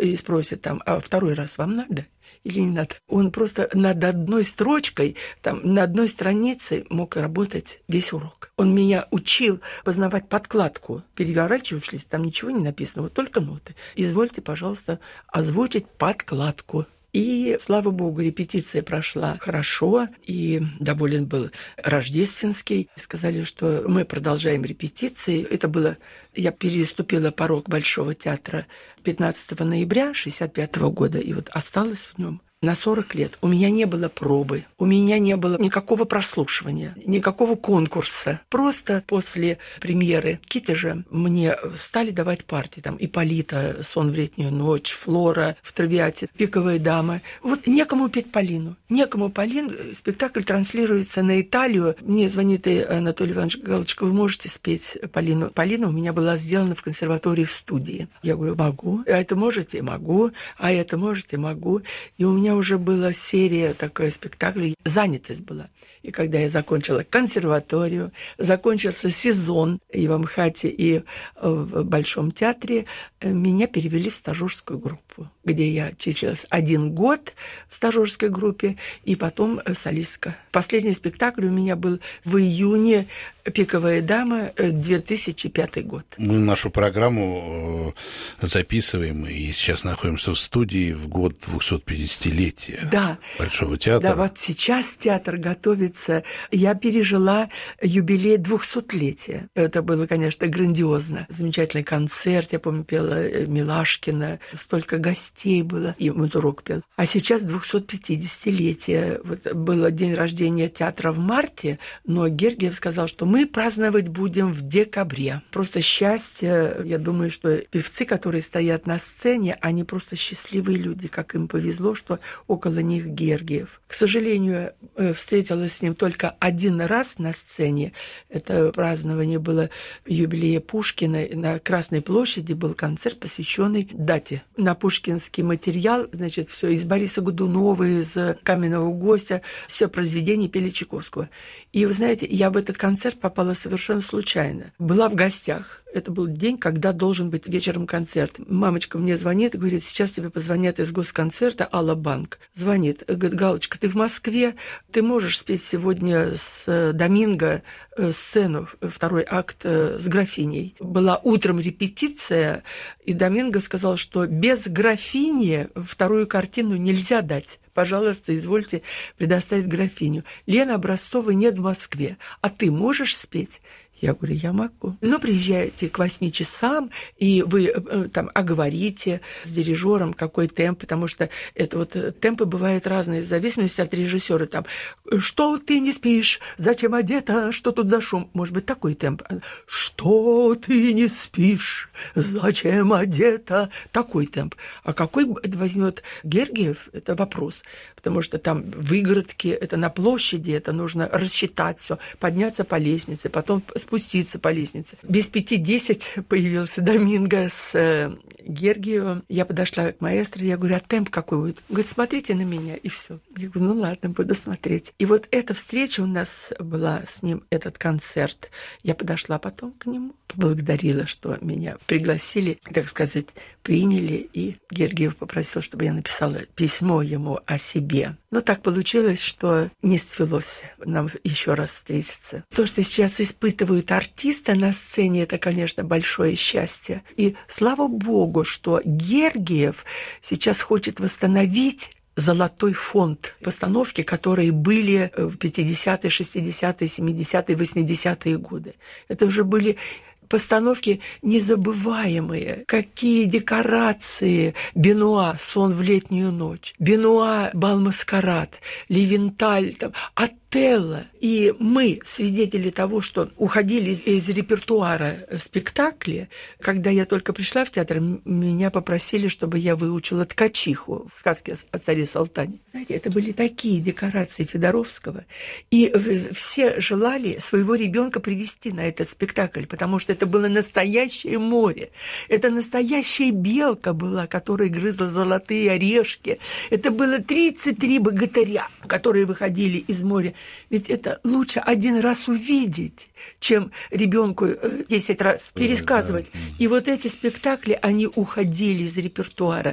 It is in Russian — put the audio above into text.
и спросит там, а второй раз вам надо или не надо? Он просто над одной строчкой, там, на одной странице мог работать весь урок. Он меня учил познавать подкладку. Переворачиваешь лист, там ничего не написано, вот только ноты. Извольте, пожалуйста, озвучить подкладку. И, слава богу, репетиция прошла хорошо, и доволен был Рождественский. Сказали, что мы продолжаем репетиции. Это было... Я переступила порог Большого театра 15 ноября 1965 года, и вот осталась в нем на 40 лет. У меня не было пробы, у меня не было никакого прослушивания, никакого конкурса. Просто после премьеры «Китежа» мне стали давать партии. Там Ипполита, «Сон в летнюю ночь», Флора в «Травиате», «Пиковая дама». Вот некому петь Полину. Некому Полин. Спектакль транслируется на Италию. Мне звонит Анатолий Иванович: Галочка, вы можете спеть Полину? Полина у меня была сделана в консерватории в студии. Я говорю: могу. А это можете? Могу. А это можете? Могу. И у меня уже была серия такой спектаклей, занятость была. И когда я закончила консерваторию, закончился сезон и в МХАТе, и в Большом театре, меня перевели в стажерскую группу, где я числилась 1 год в стажерской группе, и потом солистка. Последний спектакль у меня был в июне, «Пиковая дама», 2005 год. Мы нашу программу записываем, и сейчас находимся в студии в год 250-летия Большого театра. Да, вот сейчас театр готовится. Я пережила юбилей 200-летия. Это было, конечно, грандиозно. Замечательный концерт. Я помню, пела Милашкина. Столько гостей было. И Мазурок пел. А сейчас 250-летие. Вот был день рождения театра в марте, но Гергиев сказал, что мы праздновать будем в декабре. Просто счастье. Я думаю, что певцы, которые стоят на сцене, они просто счастливые люди, как им повезло, что около них Гергиев. К сожалению, встретилась с ним только 1 раз на сцене. Это празднование было юбилея Пушкина. На Красной площади был концерт, посвященный дате. На пушкинский материал, значит, все из Бориса Годунова, из Каменного гостя, все произведения пели Чайковского. И вы знаете, я в этот концерт попала совершенно случайно. Была в гостях. Это был день, когда должен быть вечером концерт. Мамочка мне звонит и говорит: сейчас тебе позвонят из госконцерта, Алла Банк. Звонит, говорит: Галочка, ты в Москве, ты можешь спеть сегодня с Доминго сцену, 2-й акт с графиней. Была утром репетиция, и Доминго сказал, что без графини 2-ю картину нельзя дать. Пожалуйста, извольте предоставить графиню. Лена Образцовой нет в Москве, а ты можешь спеть? Я говорю: я могу. Но приезжаете к 8 часам, и вы там оговорите с дирижером, какой темп, потому что это вот темпы бывают разные, в зависимости от режиссера. Там: что ты не спишь, зачем одета, что тут за шум? Может быть, такой темп. Что ты не спишь, зачем одета? Такой темп. А какой возьмет Гергиев, это вопрос. Потому что там выгородки, это на площади, это нужно рассчитать все, подняться по лестнице, потом спуститься по лестнице. Без 5:10 появился Доминго с Гергиевым. Я подошла к маэстро, я говорю: а темп какой будет? Он говорит: смотрите на меня, и все. Я говорю: ну ладно, буду смотреть. И вот эта встреча у нас была с ним, этот концерт. Я подошла потом к нему, поблагодарила, что меня пригласили, так сказать, приняли, и Гергиев попросил, чтобы я написала письмо ему о себе. Но так получилось, что не свелось нам еще раз встретиться. То, что сейчас испытывают артисты на сцене, это, конечно, большое счастье. И слава богу, что Гергиев сейчас хочет восстановить золотой фонд постановки, которые были в 50-е, 60-е, 70-е, 80-е годы. Это уже были постановки незабываемые. Какие декорации! Бенуа «Сон в летнюю ночь», Бенуа «Бал-маскарад», Левенталь, там, Отелло. И мы, свидетели того, что уходили из репертуара спектакли. Когда я только пришла в театр, меня попросили, чтобы я выучила «Ткачиху» в сказке о царе Салтане. Знаете, это были такие декорации Федоровского. И все желали своего ребенка привести на этот спектакль, потому что это было настоящее море. Это настоящая белка была, которая грызла золотые орешки. Это было 33 богатыря, которые выходили из моря. Ведь это лучше 1 раз увидеть, чем ребенку 10 раз пересказывать. И вот эти спектакли, они уходили из репертуара.